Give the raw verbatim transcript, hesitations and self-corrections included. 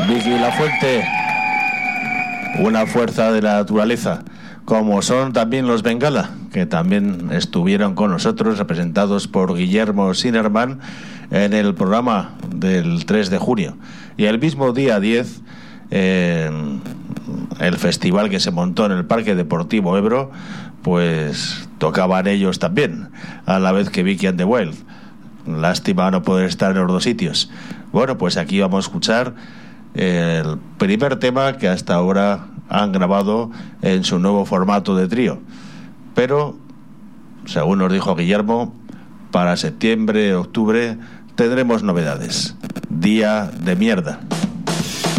Vicky Lafuente, una fuerza de la naturaleza, como son también los Bengala, que también estuvieron con nosotros, representados por Guillermo Sinerman, en el programa del tres de junio. Y el mismo día diez, en el festival que se montó en el Parque Deportivo Ebro, pues tocaban ellos también, a la vez que Vicky and the Wild. Lástima no poder estar en los dos sitios. Bueno, pues aquí vamos a escuchar el primer tema que hasta ahora han grabado en su nuevo formato de trío. Pero, según nos dijo Guillermo, para septiembre, octubre tendremos novedades. Día de mierda.